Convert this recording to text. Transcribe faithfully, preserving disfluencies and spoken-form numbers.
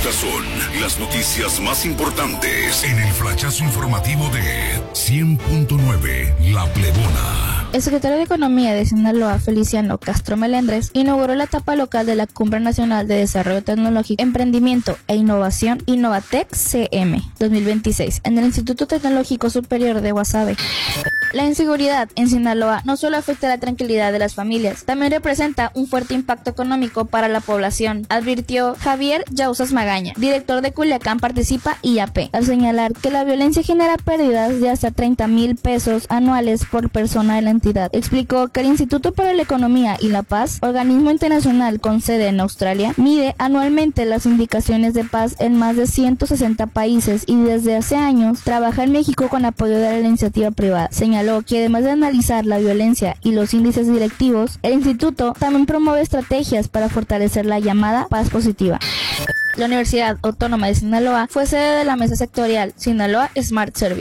Estas son las noticias más importantes en el flachazo informativo de cien punto nueve La Plebona. El secretario de Economía de Sinaloa, Feliciano Castro Melendres, inauguró la etapa local de la Cumbre Nacional de Desarrollo Tecnológico, Emprendimiento e Innovación Innovatec C M dos mil veintiséis en el Instituto Tecnológico Superior de Guasave. La inseguridad en Sinaloa no solo afecta la tranquilidad de las familias, también representa un fuerte impacto económico para la población, advirtió Javier Yauzas Magaña, director de Culiacán Participa I A P, al señalar que la violencia genera pérdidas de hasta treinta mil pesos anuales por persona de la entidad. Explicó que el Instituto para la Economía y la Paz, organismo internacional con sede en Australia, mide anualmente las indicaciones de paz en más de ciento sesenta países y desde hace años trabaja en México con apoyo de la iniciativa privada. Señaló que además de analizar la violencia y los índices directivos, el instituto también promueve estrategias para fortalecer la llamada paz positiva. La Universidad Autónoma de Sinaloa fue sede de la mesa sectorial Sinaloa Smart Service.